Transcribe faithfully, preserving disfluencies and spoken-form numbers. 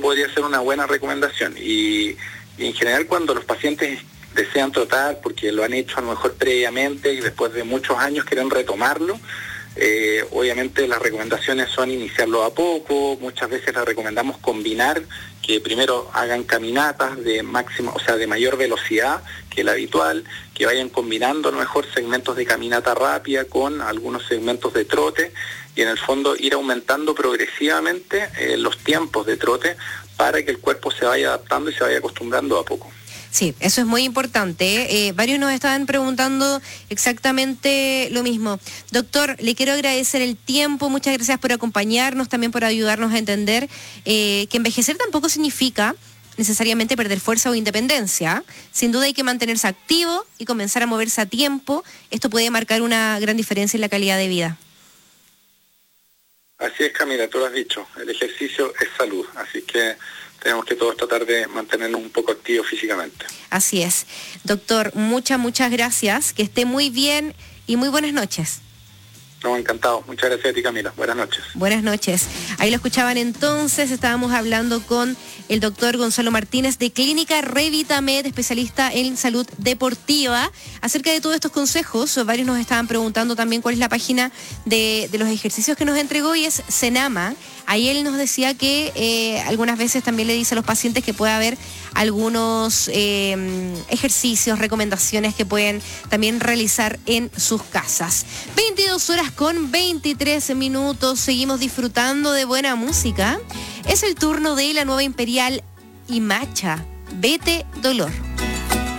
eso podría ser una buena recomendación. Y, y en general cuando los pacientes desean trotar porque lo han hecho a lo mejor previamente y después de muchos años quieren retomarlo, eh, obviamente las recomendaciones son iniciarlo a poco. Muchas veces les recomendamos combinar, que primero hagan caminatas de máximo, o sea, de mayor velocidad que la habitual, que vayan combinando a lo mejor segmentos de caminata rápida con algunos segmentos de trote, y en el fondo ir aumentando progresivamente eh, los tiempos de trote para que el cuerpo se vaya adaptando y se vaya acostumbrando a poco. Sí, eso es muy importante. Eh, varios nos estaban preguntando exactamente lo mismo. Doctor, le quiero agradecer el tiempo, muchas gracias por acompañarnos, también por ayudarnos a entender eh, que envejecer tampoco significa necesariamente perder fuerza o independencia. Sin duda hay que mantenerse activo y comenzar a moverse a tiempo. Esto puede marcar una gran diferencia en la calidad de vida. Así es, Camila, tú lo has dicho, el ejercicio es salud, así que tenemos que todos tratar de mantenernos un poco activos físicamente. Así es. Doctor, muchas, muchas gracias, que esté muy bien y muy buenas noches. No, encantado. Muchas gracias a ti, Camila. Buenas noches. Buenas noches. Ahí lo escuchaban entonces, estábamos hablando con el doctor Gonzalo Martínez de Clínica Revitamed, especialista en salud deportiva, acerca de todos estos consejos. Varios nos estaban preguntando también cuál es la página de, de los ejercicios que nos entregó, y es Senama. Ahí él nos decía que eh, algunas veces también le dice a los pacientes que puede haber algunos eh, ejercicios, recomendaciones que pueden también realizar en sus casas. veintidós horas con veintitrés minutos, seguimos disfrutando de buena música. Es el turno de la nueva Imperial y Macha, Vete Dolor.